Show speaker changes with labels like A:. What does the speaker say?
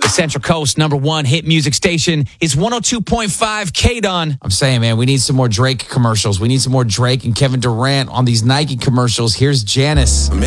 A: Central Coast #1 hit music station is 102.5 K-Dun.
B: I'm saying, man, we need some more Drake commercials. We need some more Drake and Kevin Durant on these Nike commercials. Here's Janice.